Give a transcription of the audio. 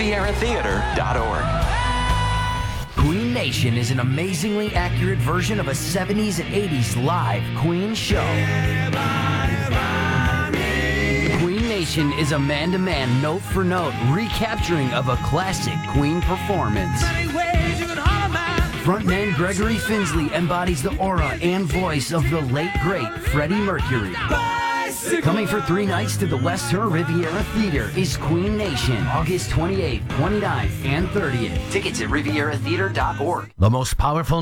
RivieraTheater.org. Queen Nation is an amazingly accurate version of a 70s and 80s live Queen show. Queen Nation is a man-to-man, note-for-note recapturing of a classic Queen performance. Frontman Gregory Finsley embodies the aura and voice of the late, great Freddie Mercury. Coming for 3 nights to the West Her Riviera Theater is Queen Nation, August 28th, 29th, and 30th. Tickets at RivieraTheater.org. The most powerful